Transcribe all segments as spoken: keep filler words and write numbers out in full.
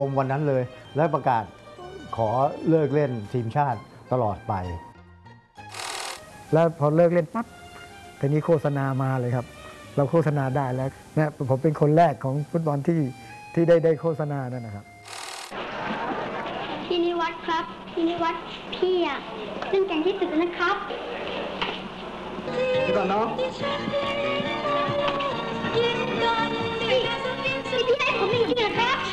ผมวันนั้นเลยแล้วประกาศขอเลิกเล่นทีมชาติตลอดไปแล้วพอเลิกเล่นปั๊บทีนี้โฆษณามาเลยครับเราโฆษณาได้แล้วนะผมเป็นคนแรกของฟุตบอลที่ที่ได้ได้โฆษณานั่นนะครับพี่นิวัฒน์ครับพี่นิวัฒน์พี่อะเล่นเก่งที่สุดนะครับพี่ก่อนเนาะพี่พี่ให้ผมจริงๆเหรอครับ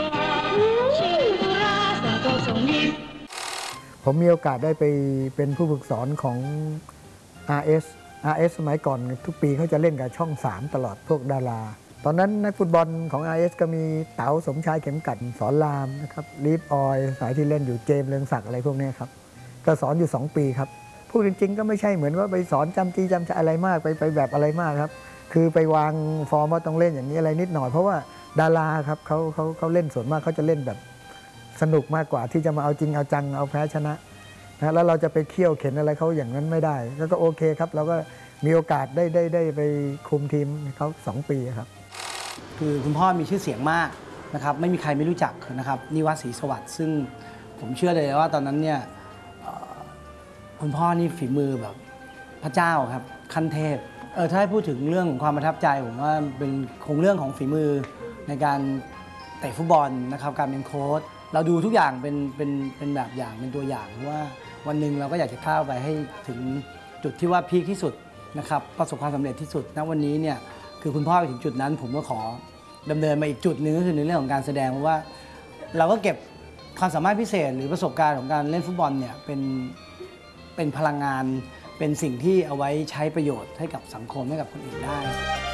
ผมมีโอกาสได้ไปเป็นผู้ฝึกสอนของ อาร์ เอส อาร์ เอส สมัยก่อนทุกปีเขาจะเล่นกับช่องสามตลอดพวกดาราตอนนั้นนักฟุตบอลของ อาร์ เอส ก็มีเต๋าสมชายเข็มกัดสอนรามนะครับลีฟออยสายที่เล่นอยู่เจมส์เรืองศักดิ์อะไรพวกนี้ครับก็สอนอยู่สองปีครับพูดจริงๆก็ไม่ใช่เหมือนว่าไปสอนจำจีจำจะอะไรมากไปไปแบบอะไรมากครับคือไปวางฟอร์มว่าต้องเล่นอย่างนี้อะไรนิดหน่อยเพราะว่าดาราครับเขาเขาเขาเล่นส่วนมากเขาจะเล่นแบบสนุกมากกว่าที่จะมาเอาจริงเอาจังเอาแพ้ชนะนะแล้วเราจะไปเคี่ยวเข็นอะไรเขาอย่างนั้นไม่ได้ก็ก็โอเคครับเราก็มีโอกาสได้ได้ได้ไปคุมทีมเขาสองปีครับคือคุณพ่อมีชื่อเสียงมากนะครับไม่มีใครไม่รู้จักนะครับนิวัฒน์ศรีสวัสดิ์ซึ่งผมเชื่อเลยว่าตอนนั้นเนี่ยคุณพ่อนี่ฝีมือแบบพระเจ้าครับขั้นเทพเออถ้าให้พูดถึงเรื่องของความประทับใจผมว่าเป็นคงเรื่องของฝีมือในการเตะฟุตบอลนะครับการเป็นโค้ชเราดูทุกอย่างเป็นเป็นเป็นแบบอย่างเป็นตัวอย่างว่าวันหนึ่งเราก็อยากจะก้าวไปให้ถึงจุดที่ว่าพีคที่สุดนะครับประสบความสำเร็จที่สุดณวันนี้เนี่ยคือคุณพ่อไปถึงจุดนั้นผมก็ขอดำเนินมาอีกจุดหนึ่งก็คือในเรื่องของการแสดงเพราะว่าเราก็เก็บความสามารถพิเศษหรือประสบการณ์ของการเล่นฟุตบอลเนี่ยเป็นเป็นพลังงานเป็นสิ่งที่เอาไว้ใช้ประโยชน์ให้กับสังคมให้กับคนอื่นได้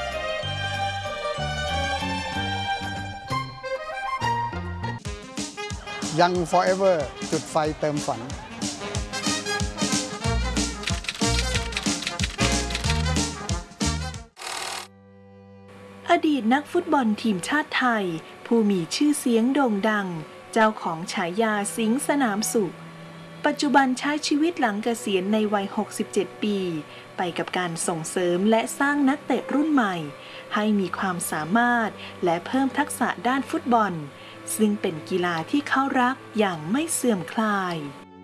ยัง forever จุดไฟเติมฝันอดีตนักฟุตบอลทีมชาติไทยผู้มีชื่อเสียงโด่งดังเจ้าของฉายาสิงห์สนามสุขปัจจุบันใช้ชีวิตหลังเกษียณในวัยหกสิบเจ็ดปีไปกับการส่งเสริมและสร้างนักเตะรุ่นใหม่ให้มีความสามารถและเพิ่มทักษะด้านฟุตบอลซึ่งเป็นกีฬาที่เขารักอย่างไม่เสื่อมคลาย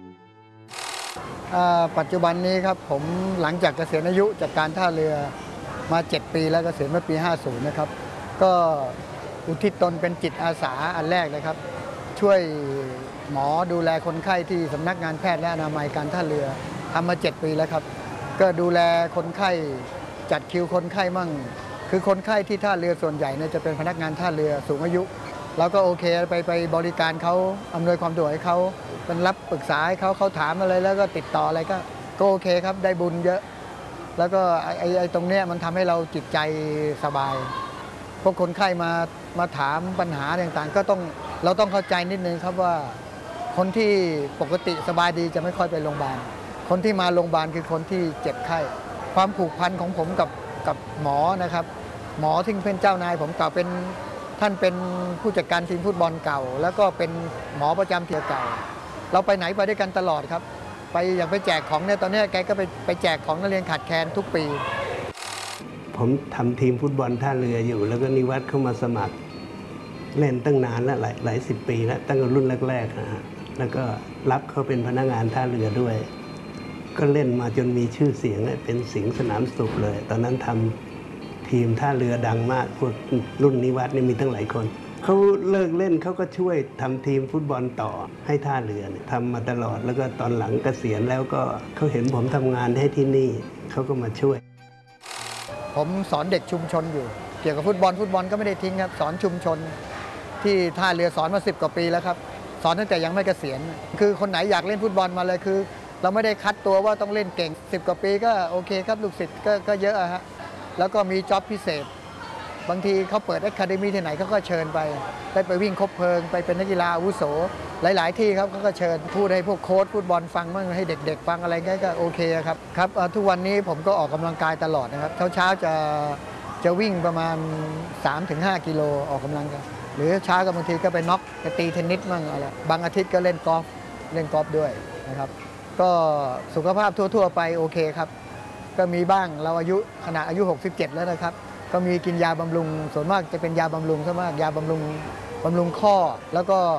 ปัจจุบันนี้ครับผมหลังจากเกษียณอายุจากการท่าเรือมาเจ็ดปีแล้วเกษียณเมื่อปีห้าสิบนะครับก็อุทิศตนเป็นจิตอาสาอันแรกนะครับช่วยหมอดูแลคนไข้ที่สำนักงานแพทย์และอนามัยการท่าเรือทำมาเจ็ดปีแล้วครับก็ดูแลคนไข้จัดคิวคนไข้มั่งคือคนไข้ที่ท่าเรือส่วนใหญ่เนี่ยจะเป็นพนักงานท่าเรือสูงอายุเราก็โอเคไปไปบริการเขาอำนวยความสะดวกให้เขาเป็นรับปรึกษาให้เขาเขาถามอะไรแล้วก็ติดต่ออะไรก็ก็โอเคครับได้บุญเยอะแล้วก็ไอ้ไอ้ตรงเนี้ยมันทำให้เราจิตใจสบายพวกคนไข้มามาถามปัญหาต่างๆก็ต้องเราต้องเข้าใจนิดนึงครับว่าคนที่ปกติสบายดีจะไม่ค่อยไปโรงพยาบาลคนที่มาโรงพยาบาลคือคนที่เจ็บไข้ความผูกพันของผมกับกับหมอนะครับหมอที่เป็นเจ้านายผมเก่าเป็นท่านเป็นผู้จัดการทีมฟุตบอลเก่าแล้วก็เป็นหมอประจำทีมเก่าเราไปไหนไปด้วยกันตลอดครับไปอย่างไปแจกของเนี่ยตอนนี้แกก็ไปไปแจกของนักเรียนขาดแคลนทุกปีผมทำทีมฟุตบอลท่าเรืออยู่แล้วก็นิวัฒน์เข้ามาสมัครเล่นตั้งนานแล้วหลายหลายสิบปีแล้วตั้งแต่รุ่นแรกๆนะฮะแล้วก็รับเขาเป็นพนักงานท่าเรือด้วยก็เล่นมาจนมีชื่อเสียงเป็นสิงห์สนามสุขเลยตอนนั้นทำทีมท่าเรือดังมากพวกรุ่นนิวัฒน์นี่มีตั้งหลายคนเขาเลิกเล่นเขาก็ช่วยทำทีมฟุตบอลต่อให้ท่าเรือเนี่ยทำมาตลอดแล้วก็ตอนหลังเกษียณแล้วก็เขาเห็นผมทำงานให้ที่นี่เขาก็มาช่วยผมสอนเด็กชุมชนอยู่เกี่ยวกับฟุตบอลฟุตบอลก็ไม่ได้ทิ้งครับสอนชุมชนที่ท่าเรือสอนมาสิบกว่าปีแล้วครับสอนตั้งแต่ยังไม่เกษียณคือคนไหนอยากเล่นฟุตบอลมาเลยคือเราไม่ได้คัดตัวว่าต้องเล่นเก่งสิบกว่าปีก็โอเคครับลูกศิษย์ก็ก็เยอะฮะแล้วก็มีจ็อบพิเศษบางทีเขาเปิดอะคาเดมี่ที่ไหนเขาก็เชิญไปได้ไปวิ่งคบเพลิงไปเป็นนักกีฬาอาวุโสหลายๆที่ครับเขาก็เชิญพูดให้พวกโค้ชฟุตบอลฟังบ้างให้เด็กๆฟังอะไรก็โอเคครับครับทุกวันนี้ผมก็ออกกำลังกายตลอดนะครับเช้าๆจะจะวิ่งประมาณ สามถึงห้า กิโลออกกำลังกันหรือเช้าก็บางทีก็ไปน็อกไปตีเทนนิสบ้างอะไรบางอาทิตย์ก็เล่นกอล์ฟเล่นกอล์ฟด้วยนะครับก็สุขภาพทั่วๆไปโอเคครับก็มีบ้างเราอายุขนาดอายุหกสิบเจ็ดแล้วนะครับก็มีกินยาบำรุงส่วนมากจะเป็นยาบำรุงซะมากยาบำรุงผบำรุงข้อแล้วก็